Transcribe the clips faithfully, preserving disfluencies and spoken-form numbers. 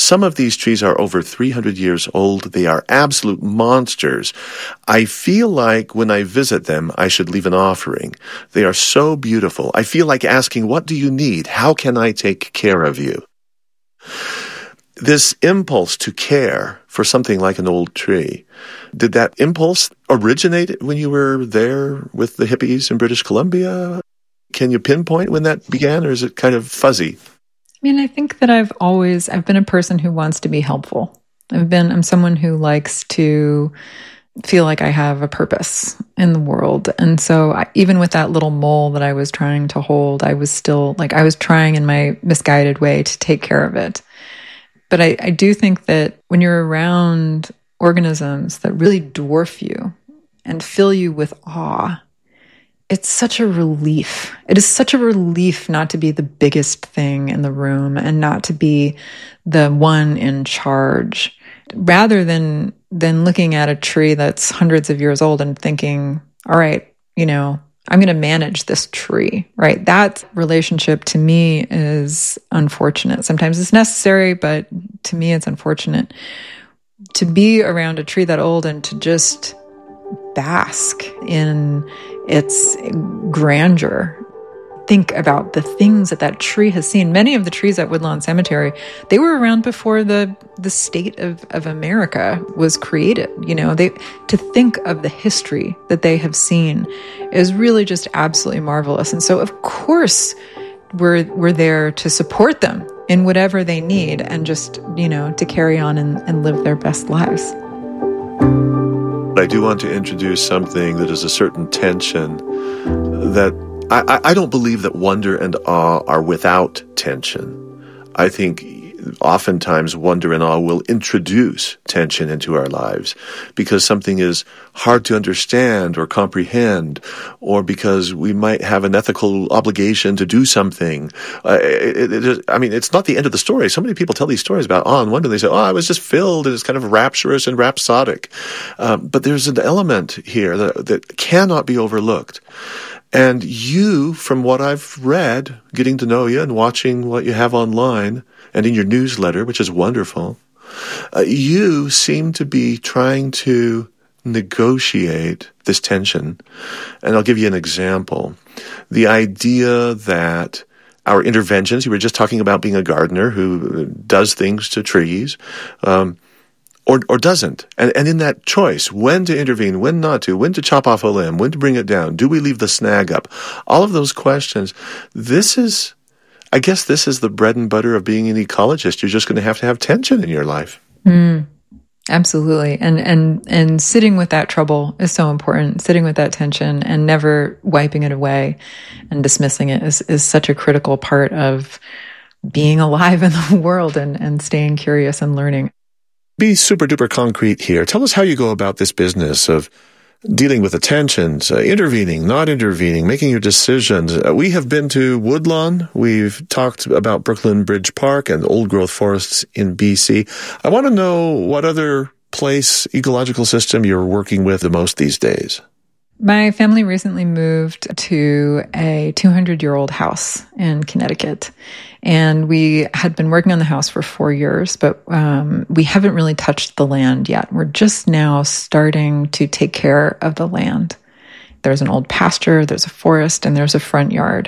Some of these trees are over three hundred years old. They are absolute monsters. I feel like when I visit them, I should leave an offering. They are so beautiful. I feel like asking, what do you need? How can I take care of you? This impulse to care for something like an old tree, did that impulse originate when you were there with the hippies in British Columbia? Can you pinpoint when that began, or is it kind of fuzzy? I mean, I think that I've always, I've been a person who wants to be helpful. I've been, I'm someone who likes to feel like I have a purpose in the world. And so I, even with that little mole that I was trying to hold, I was still like, I was trying in my misguided way to take care of it. But I, I do think that when you're around organisms that really dwarf you and fill you with awe, it's such a relief. It is such a relief not to be the biggest thing in the room and not to be the one in charge. Rather than than looking at a tree that's hundreds of years old and thinking, all right, you know, I'm going to manage this tree, right? That relationship to me is unfortunate. Sometimes it's necessary, but to me it's unfortunate. To be around a tree that old and to just bask in its grandeur. Think about the things that that tree has seen. Many of the trees at Woodlawn Cemetery, they were around before the the state of, of America was created. You know, they to think of the history that they have seen is really just absolutely marvelous. And so, of course, we're we're there to support them in whatever they need and just, you know, to carry on and, and live their best lives. I do want to introduce something that is a certain tension that I, I don't believe that wonder and awe are without tension. I think oftentimes wonder and awe will introduce tension into our lives because something is hard to understand or comprehend, or because we might have an ethical obligation to do something. Uh, it, it, it, I mean, it's not the end of the story. So many people tell these stories about awe and wonder. They say, oh, I was just filled, and it's kind of rapturous and rhapsodic. Um, but there's an element here that, that cannot be overlooked. And you, from what I've read, getting to know you and watching what you have online and in your newsletter, which is wonderful, uh, you seem to be trying to negotiate this tension. And I'll give you an example. The idea that our interventions, you were just talking about being a gardener who does things to trees, um, Or, or doesn't. And, and in that choice, when to intervene, when not to, when to chop off a limb, when to bring it down, do we leave the snag up? All of those questions. This is, I guess this is the bread and butter of being an ecologist. You're just going to have to have tension in your life. Mm, absolutely. And, and, and sitting with that trouble is so important. Sitting with that tension and never wiping it away and dismissing it is, is such a critical part of being alive in the world and, and staying curious and learning. Be super duper concrete here. Tell us how you go about this business of dealing with the tensions, uh, intervening, not intervening, making your decisions. Uh, we have been to Woodlawn. We've talked about Brooklyn Bridge Park and old growth forests in B C. I want to know what other place, ecological system you're working with the most these days. My family recently moved to a two hundred year old house in Connecticut. And we had been working on the house for four years, but um, we haven't really touched the land yet. We're just now starting to take care of the land. There's an old pasture, there's a forest, and there's a front yard.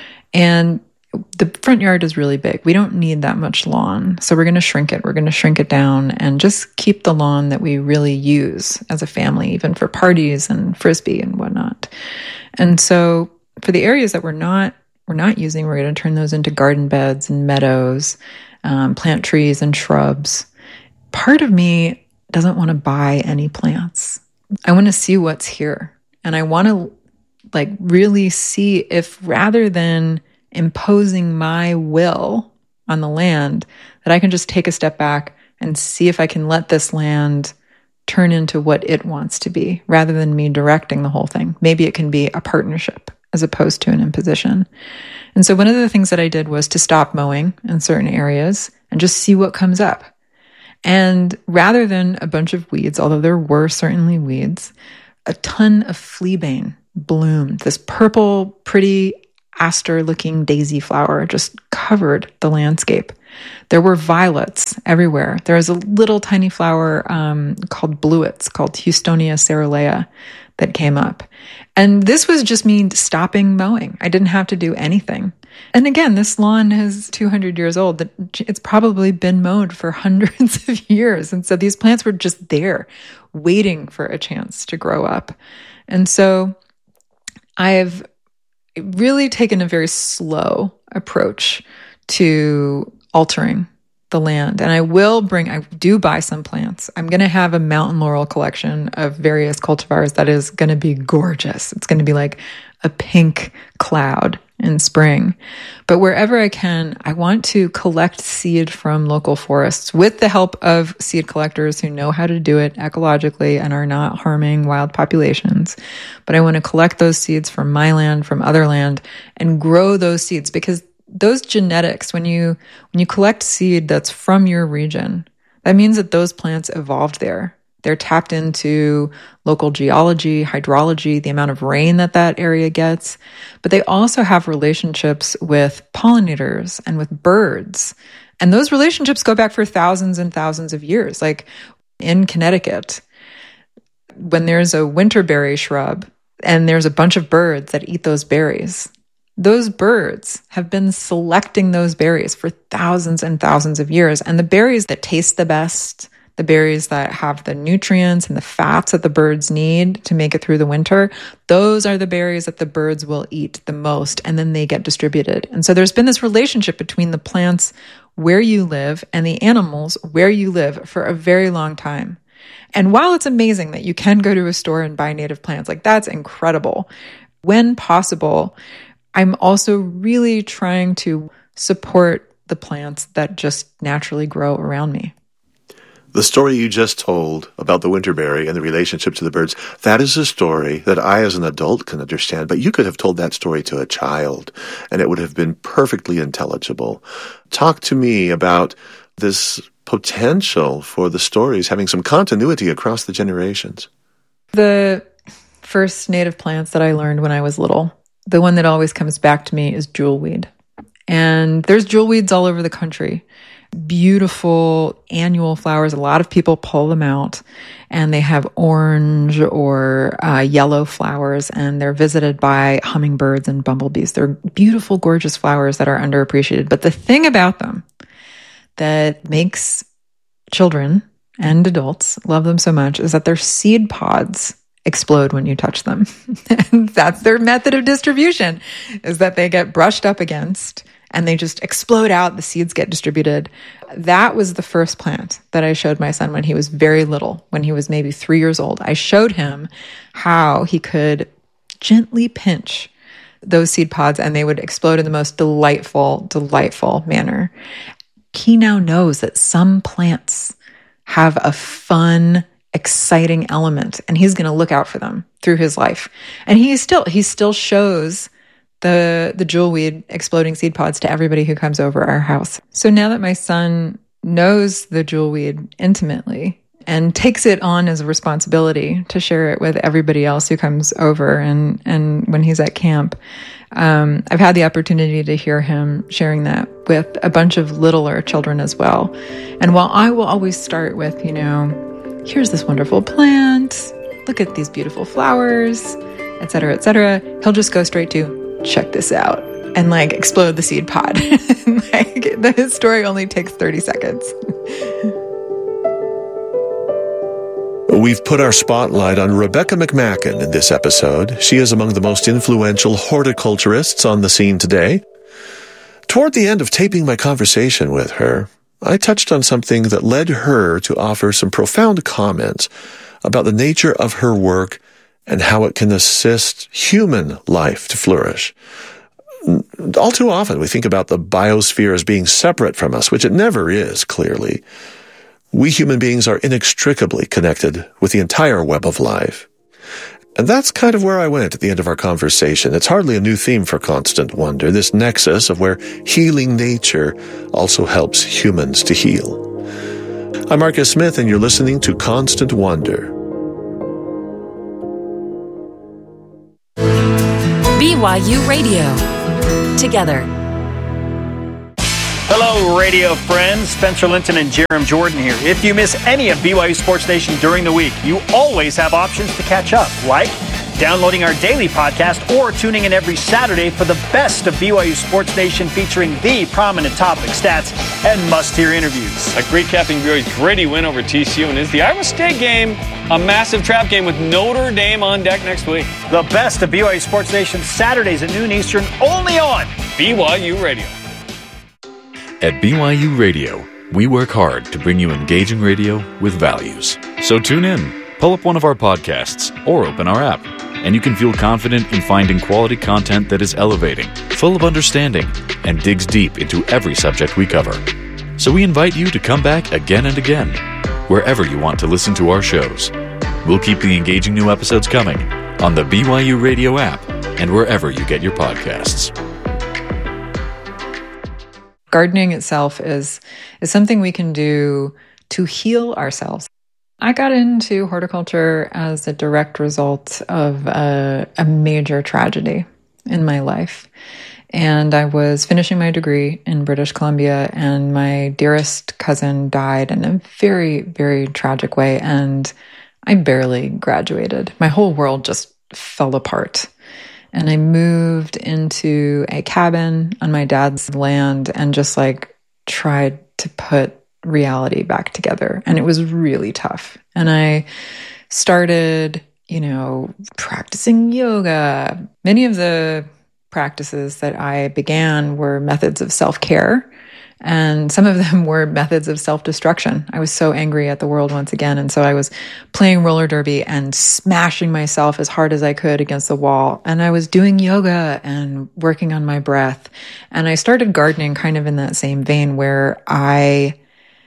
And the front yard is really big. We don't need that much lawn. So we're going to shrink it. We're going to shrink it down and just keep the lawn that we really use as a family, even for parties and Frisbee and whatnot. And so for the areas that we're not we're not using, we're going to turn those into garden beds and meadows, um, plant trees and shrubs. Part of me doesn't want to buy any plants. I want to see what's here. And I want to like really see if rather than imposing my will on the land, that I can just take a step back and see if I can let this land turn into what it wants to be, rather than me directing the whole thing. Maybe it can be a partnership as opposed to an imposition. And so one of the things that I did was to stop mowing in certain areas and just see what comes up. And rather than a bunch of weeds, although there were certainly weeds, a ton of fleabane bloomed. This purple, pretty aster-looking daisy flower just covered the landscape. There were violets everywhere. There was a little tiny flower um, called bluets, called Houstonia cerulea, that came up. And this was just me stopping mowing. I didn't have to do anything. And again, this lawn is two hundred years old. It's probably been mowed for hundreds of years. And so these plants were just there, waiting for a chance to grow up. And so I've really taken a very slow approach to altering the land. And I will bring, I do buy some plants. I'm going to have a mountain laurel collection of various cultivars that is going to be gorgeous. It's going to be like a pink cloud in spring. But wherever I can, I want to collect seed from local forests with the help of seed collectors who know how to do it ecologically and are not harming wild populations. But I want to collect those seeds from my land, from other land, and grow those seeds, because those genetics, when you when you collect seed that's from your region, that means that those plants evolved there. They're tapped into local geology, hydrology, the amount of rain that that area gets. But they also have relationships with pollinators and with birds. And those relationships go back for thousands and thousands of years. Like in Connecticut, when there's a winterberry shrub and there's a bunch of birds that eat those berries, those birds have been selecting those berries for thousands and thousands of years. And the berries that taste the best, the berries that have the nutrients and the fats that the birds need to make it through the winter, those are the berries that the birds will eat the most, and then they get distributed. And so there's been this relationship between the plants where you live and the animals where you live for a very long time. And while it's amazing that you can go to a store and buy native plants, like that's incredible, when possible, I'm also really trying to support the plants that just naturally grow around me. The story you just told about the winterberry and the relationship to the birds, that is a story that I as an adult can understand, but you could have told that story to a child and it would have been perfectly intelligible. Talk to me about this potential for the stories having some continuity across the generations. The first native plants that I learned when I was little, the one that always comes back to me is jewelweed. And there's jewelweeds all over the country. Beautiful annual flowers. A lot of people pull them out and they have orange or uh, yellow flowers, and they're visited by hummingbirds and bumblebees. They're beautiful, gorgeous flowers that are underappreciated. But the thing about them that makes children and adults love them so much is that their seed pods explode when you touch them. And that's their method of distribution, is that they get brushed up against and they just explode out. The seeds get distributed. That was the first plant that I showed my son when he was very little, when he was maybe three years old. I showed him how he could gently pinch those seed pods and they would explode in the most delightful, delightful manner. He now knows that some plants have a fun, exciting element, and he's going to look out for them through his life. And he still he still shows the the jewelweed exploding seed pods to everybody who comes over our house. So now that my son knows the jewelweed intimately and takes it on as a responsibility to share it with everybody else who comes over and and when he's at camp, um, I've had the opportunity to hear him sharing that with a bunch of littler children as well. And while I will always start with, you know, here's this wonderful plant, look at these beautiful flowers, et cetera, et cetera, he'll just go straight to, check this out, and like explode the seed pod. Like, the story only takes thirty seconds. We've put our spotlight on Rebecca McMacken in this episode. She is among the most influential horticulturists on the scene today. Toward the end of taping my conversation with her, I touched on something that led her to offer some profound comments about the nature of her work and how it can assist human life to flourish. All too often we think about the biosphere as being separate from us, which it never is, clearly. We human beings are inextricably connected with the entire web of life. And that's kind of where I went at the end of our conversation. It's hardly a new theme for Constant Wonder, this nexus of where healing nature also helps humans to heal. I'm Marcus Smith, and you're listening to Constant Wonder. B Y U Radio. Together. Hello, radio friends. Spencer Linton and Jerem Jordan here. If you miss any of B Y U Sports Nation during the week, you always have options to catch up, like downloading our daily podcast or tuning in every Saturday for the best of B Y U Sports Nation featuring the prominent topic, stats, and must-hear interviews. Like recapping B Y U's gritty win over T C U, and is the Iowa State game a massive trap game with Notre Dame on deck next week? The best of B Y U Sports Nation Saturdays at noon Eastern, only on B Y U Radio. At B Y U Radio, we work hard to bring you engaging radio with values. So tune in, pull up one of our podcasts, or open our app, and you can feel confident in finding quality content that is elevating, full of understanding, and digs deep into every subject we cover. So we invite you to come back again and again, wherever you want to listen to our shows. We'll keep the engaging new episodes coming on the B Y U Radio app and wherever you get your podcasts. Gardening itself is is something we can do to heal ourselves. I got into horticulture as a direct result of a, a major tragedy in my life. And I was finishing my degree in British Columbia, and my dearest cousin died in a very, very tragic way. And I barely graduated. My whole world just fell apart. And I moved into a cabin on my dad's land and just like tried to put reality back together. And it was really tough. And I started, you know, practicing yoga. Many of the practices that I began were methods of self-care. And some of them were methods of self-destruction. I was so angry at the world once again. And so I was playing roller derby and smashing myself as hard as I could against the wall. And I was doing yoga and working on my breath. And I started gardening kind of in that same vein, where I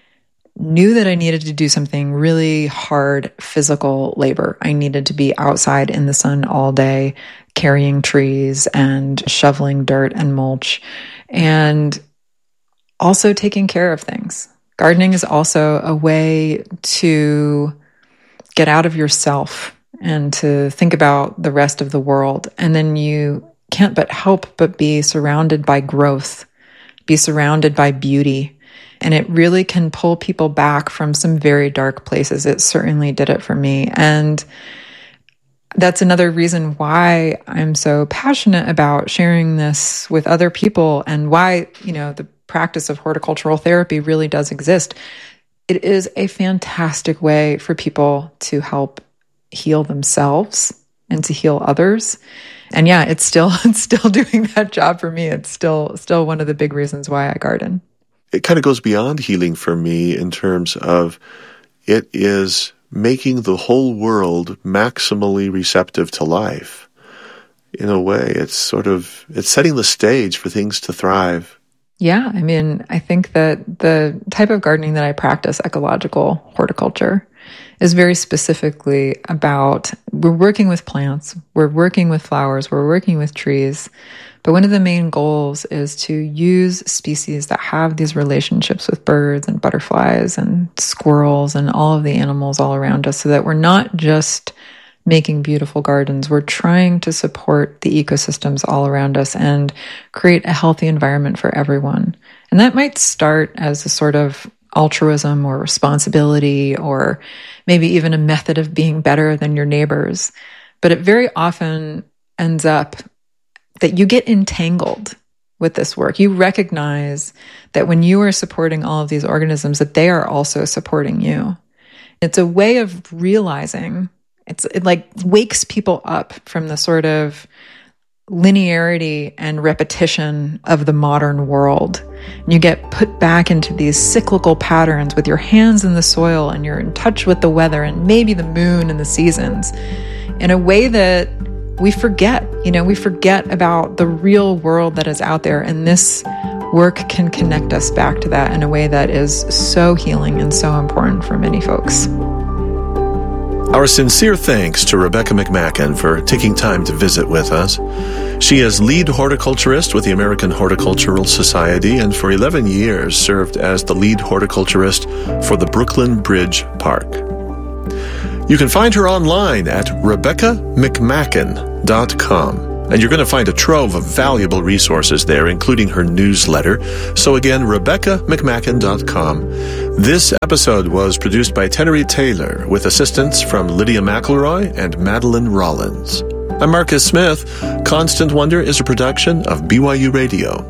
knew that I needed to do something really hard physical labor. I needed to be outside in the sun all day, carrying trees and shoveling dirt and mulch, and also taking care of things. Gardening is also a way to get out of yourself and to think about the rest of the world. And then you can't but help but be surrounded by growth, be surrounded by beauty. And it really can pull people back from some very dark places. It certainly did it for me. And that's another reason why I'm so passionate about sharing this with other people, and why, you know, the practice of horticultural therapy really does exist. It is a fantastic way for people to help heal themselves and to heal others. And yeah, it's still it's still doing that job for me. It's still still one of the big reasons why I garden. It kind of goes beyond healing for me in terms of it is making the whole world maximally receptive to life. In a way, it's sort of, it's setting the stage for things to thrive. Yeah, I mean, I think that the type of gardening that I practice, ecological horticulture, is very specifically about, we're working with plants, we're working with flowers, we're working with trees, but one of the main goals is to use species that have these relationships with birds and butterflies and squirrels and all of the animals all around us, so that we're not just making beautiful gardens, we're trying to support the ecosystems all around us and create a healthy environment for everyone. And that might start as a sort of altruism or responsibility, or maybe even a method of being better than your neighbors. But it very often ends up that you get entangled with this work. You recognize that when you are supporting all of these organisms, that they are also supporting you. It's a way of realizing, it's, it like wakes people up from the sort of linearity and repetition of the modern world. And you get put back into these cyclical patterns with your hands in the soil, and you're in touch with the weather and maybe the moon and the seasons in a way that we forget. You know, we forget about the real world that is out there. And this work can connect us back to that in a way that is so healing and so important for many folks. Our sincere thanks to Rebecca McMacken for taking time to visit with us. She is lead horticulturist with the American Horticultural Society, and for eleven years served as the lead horticulturist for the Brooklyn Bridge Park. You can find her online at rebecca mcmacken dot com. And you're going to find a trove of valuable resources there, including her newsletter. So again, Rebecca McMacken dot com. This episode was produced by Tenery Taylor with assistance from Lydia McElroy and Madeline Rollins. I'm Marcus Smith. Constant Wonder is a production of B Y U Radio.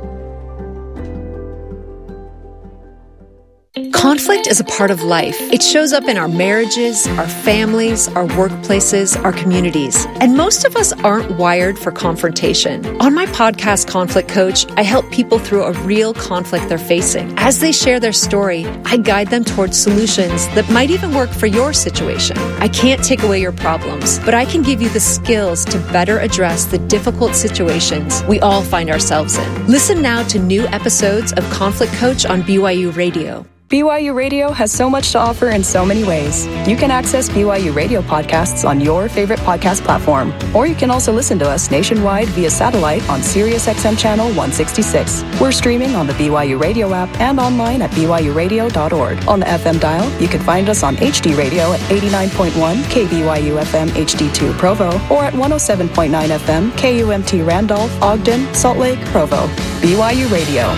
Conflict is a part of life. It shows up in our marriages, our families, our workplaces, our communities. And most of us aren't wired for confrontation. On my podcast, Conflict Coach, I help people through a real conflict they're facing. As they share their story, I guide them towards solutions that might even work for your situation. I can't take away your problems, but I can give you the skills to better address the difficult situations we all find ourselves in. Listen now to new episodes of Conflict Coach on B Y U Radio. B Y U Radio has so much to offer in so many ways. You can access B Y U Radio podcasts on your favorite podcast platform, or you can also listen to us nationwide via satellite on Sirius X M Channel one sixty-six. We're streaming on the B Y U Radio app and online at b y u radio dot org. On the F M dial, you can find us on H D Radio at eighty-nine point one K B Y U F M H D two Provo, or at one oh seven point nine F M K U M T Randolph, Ogden, Salt Lake, Provo. B Y U Radio.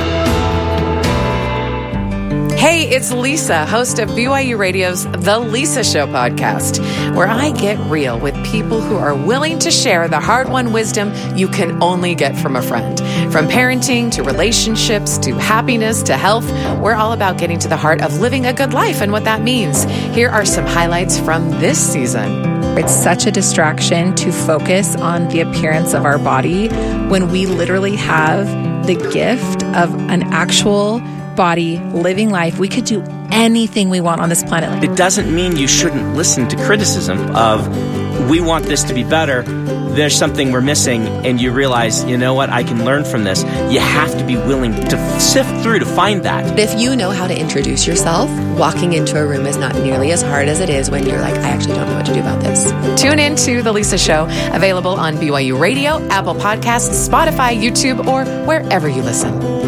Hey, it's Lisa, host of B Y U Radio's The Lisa Show podcast, where I get real with people who are willing to share the hard-won wisdom you can only get from a friend. From parenting to relationships to happiness to health, we're all about getting to the heart of living a good life and what that means. Here are some highlights from this season. It's such a distraction to focus on the appearance of our body when we literally have the gift of an actual body, living life. We could do anything we want on this planet. It doesn't mean you shouldn't listen to criticism of, we want this to be better, there's something we're missing, and you realize, you know what, I can learn from this. You have to be willing to sift through to find that. If you know how to introduce yourself, walking into a room is not nearly as hard as it is when you're like, I actually don't know what to do about this. Tune in to The Lisa Show, available on B Y U Radio, Apple Podcasts, Spotify, YouTube, or wherever you listen.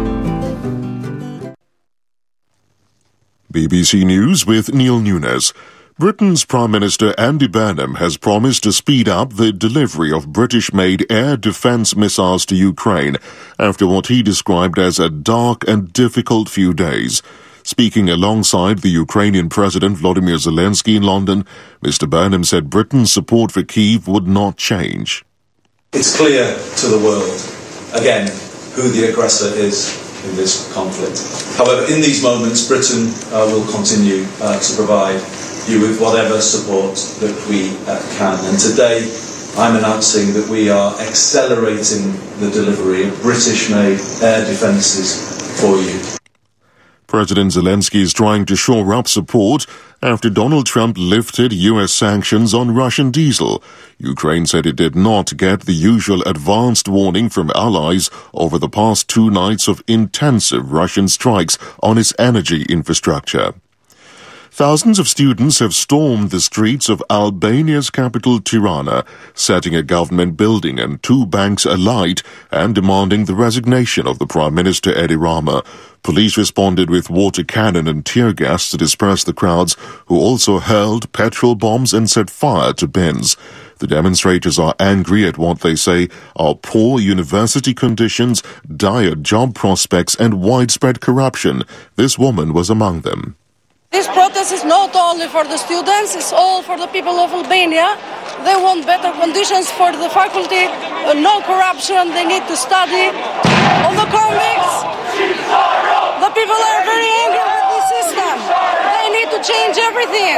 B B C News with Neil Nunes. Britain's Prime Minister Andy Burnham has promised to speed up the delivery of British-made air defense missiles to Ukraine after what he described as a dark and difficult few days. Speaking alongside the Ukrainian President Volodymyr Zelensky in London, Mister Burnham said Britain's support for Kyiv would not change. It's clear to the world, again, who the aggressor is in this conflict. However, in these moments, Britain uh, will continue uh, to provide you with whatever support that we uh, can. And today, I'm announcing that we are accelerating the delivery of British-made air defences for you. President Zelensky is trying to shore up support after Donald Trump lifted U S sanctions on Russian diesel. Ukraine said it did not get the usual advanced warning from allies over the past two nights of intensive Russian strikes on its energy infrastructure. Thousands of students have stormed the streets of Albania's capital Tirana, setting a government building and two banks alight and demanding the resignation of the Prime Minister Edi Rama. Police responded with water cannon and tear gas to disperse the crowds, who also hurled petrol bombs and set fire to bins. The demonstrators are angry at what they say are poor university conditions, dire job prospects, and widespread corruption. This woman was among them. This protest is not only for the students, it's all for the people of Albania. They want better conditions for the faculty, uh, no corruption, they need to study. On the convicts, the people are very angry with the system. They need to change everything.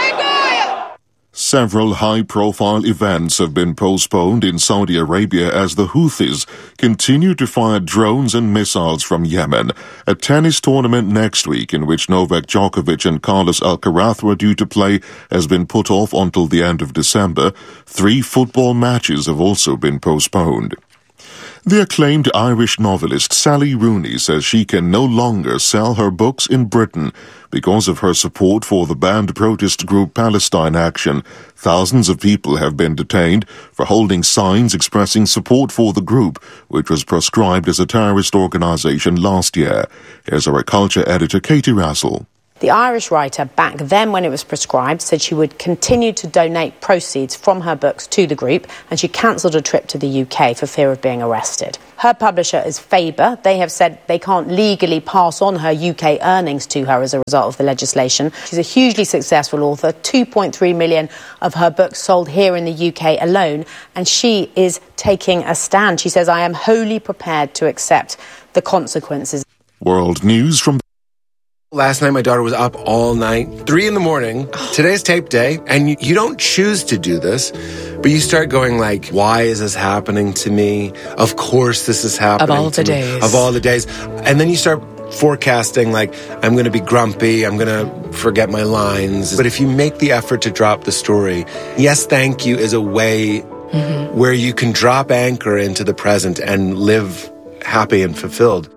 Several high-profile events have been postponed in Saudi Arabia as the Houthis continue to fire drones and missiles from Yemen. A tennis tournament next week in which Novak Djokovic and Carlos Alcaraz were due to play has been put off until the end of December. Three football matches have also been postponed. The acclaimed Irish novelist Sally Rooney says she can no longer sell her books in Britain because of her support for the banned protest group Palestine Action. Thousands of people have been detained for holding signs expressing support for the group, which was proscribed as a terrorist organization last year. Here's our culture editor Katie Razzle. The Irish writer, back then when it was prescribed, said she would continue to donate proceeds from her books to the group, and she cancelled a trip to the U K for fear of being arrested. Her publisher is Faber. They have said they can't legally pass on her U K earnings to her as a result of the legislation. She's a hugely successful author, two point three million of her books sold here in the U K alone, and she is taking a stand. She says, I am wholly prepared to accept the consequences. World news from... Last night, my daughter was up all night, three in the morning. Today's tape day, and you, you don't choose to do this, but you start going like, why is this happening to me? Of course this is happening Of all to the me. days. Of all the days. And then you start forecasting like, I'm going to be grumpy, I'm going to forget my lines. But if you make the effort to drop the story, yes, thank you is a way mm-hmm. where you can drop anchor into the present and live happy and fulfilled.